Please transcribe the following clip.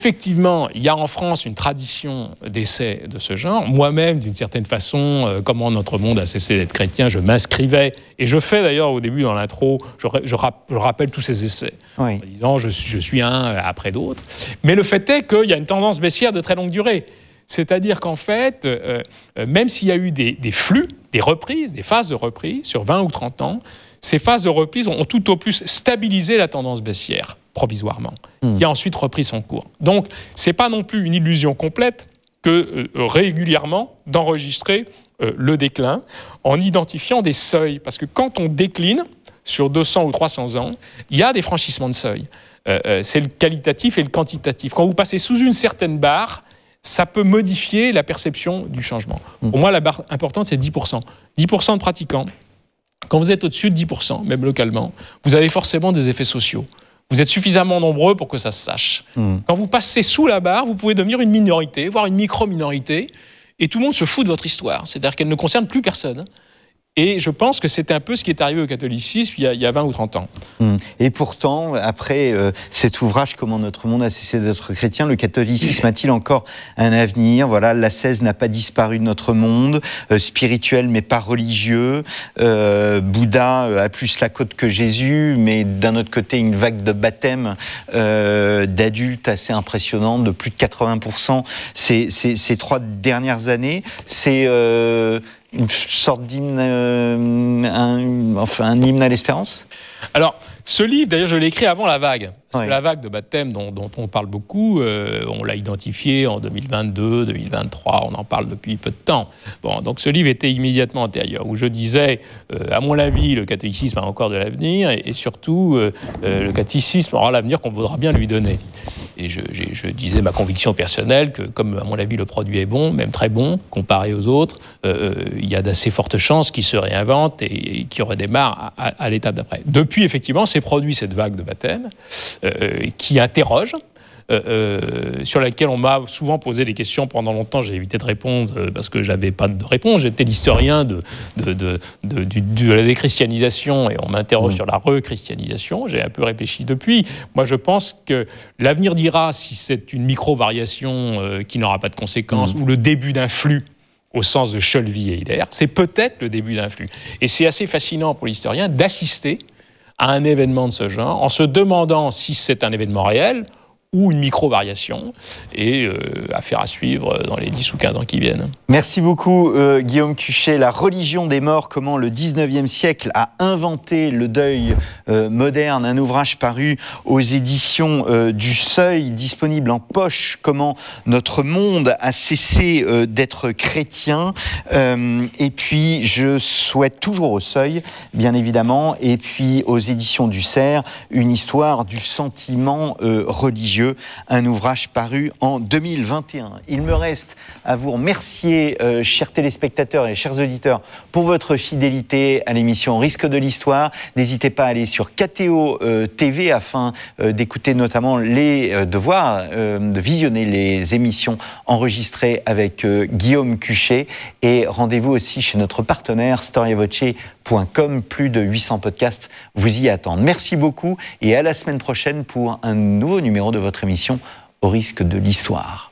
Effectivement, il y a en France une tradition d'essais de ce genre. Moi-même, d'une certaine façon, comment notre monde a cessé d'être chrétien, je m'inscrivais, et je fais d'ailleurs au début dans l'intro, je rappelle tous ces essais, oui. en disant je suis un après d'autres. Mais le fait est qu'il y a une tendance baissière de très longue durée. C'est-à-dire qu'en fait, même s'il y a eu des flux, des reprises, des phases de reprise sur 20 ou 30 ans, ces phases de reprise ont tout au plus stabilisé la tendance baissière, provisoirement, qui a ensuite repris son cours. Donc, ce n'est pas non plus une illusion complète que régulièrement d'enregistrer le déclin en identifiant des seuils. Parce que quand on décline sur 200 ou 300 ans, il y a des franchissements de seuil. C'est le qualitatif et le quantitatif. Quand vous passez sous une certaine barre, ça peut modifier la perception du changement. Pour moi, la barre importante, c'est 10%. 10% de pratiquants. Quand vous êtes au-dessus de 10%, même localement, vous avez forcément des effets sociaux. Vous êtes suffisamment nombreux pour que ça se sache. Quand vous passez sous la barre, vous pouvez devenir une minorité, voire une micro-minorité, et tout le monde se fout de votre histoire. C'est-à-dire qu'elle ne concerne plus personne. Et je pense que c'est un peu ce qui est arrivé au catholicisme il y a 20 ou 30 ans. Et pourtant, après cet ouvrage « Comment notre monde a cessé d'être chrétien », le catholicisme a-t-il encore un avenir ? Voilà, l'ascèse n'a pas disparu de notre monde, spirituel mais pas religieux. Bouddha a plus la côte que Jésus, mais d'un autre côté, une vague de baptême d'adultes assez impressionnante, de plus de 80% ces 3 dernières années. C'est... une sorte d'hymne, un hymne à l'espérance ? Alors, ce livre, d'ailleurs, je l'ai écrit avant la vague. Parce que la vague de baptême dont on parle beaucoup, on l'a identifiée en 2022, 2023, on en parle depuis peu de temps. Bon, donc ce livre était immédiatement antérieur, où je disais, à mon avis, le catholicisme a encore de l'avenir, et surtout, le catholicisme aura l'avenir qu'on voudra bien lui donner. Et je disais ma conviction personnelle que, comme à mon avis le produit est bon, même très bon, comparé aux autres, il y a d'assez fortes chances qu'il se réinvente et qu'il redémarre à l'étape d'après. Depuis, effectivement, s'est produit cette vague de baptême qui interroge, sur laquelle on m'a souvent posé des questions pendant longtemps. J'ai évité de répondre parce que je n'avais pas de réponse. J'étais l'historien de la déchristianisation et on m'interroge sur la rechristianisation. J'ai un peu réfléchi depuis. Moi, je pense que l'avenir dira si c'est une micro-variation qui n'aura pas de conséquences ou le début d'un flux au sens de Cholvy et Hilaire. C'est peut-être le début d'un flux. Et c'est assez fascinant pour l'historien d'assister à un événement de ce genre en se demandant si c'est un événement réel ou une micro-variation, et affaire à suivre dans les 10 ou 15 ans qui viennent. Merci beaucoup Guillaume Cuchet. La religion des morts, comment le 19e siècle a inventé le deuil moderne, un ouvrage paru aux éditions du Seuil, disponible en poche, comment notre monde a cessé d'être chrétien. Et puis je souhaite toujours au Seuil, bien évidemment, et puis aux éditions du Cerf, une histoire du sentiment religieux. Un ouvrage paru en 2021. Il me reste à vous remercier, chers téléspectateurs et chers auditeurs, pour votre fidélité à l'émission Risque de l'Histoire. N'hésitez pas à aller sur KTO TV afin d'écouter notamment de visionner les émissions enregistrées avec Guillaume Cuchet. Et rendez-vous aussi chez notre partenaire StoriaVoce.com. Plus de 800 podcasts vous y attendent. Merci beaucoup et à la semaine prochaine pour un nouveau numéro de votre émission Au risque de l'Histoire.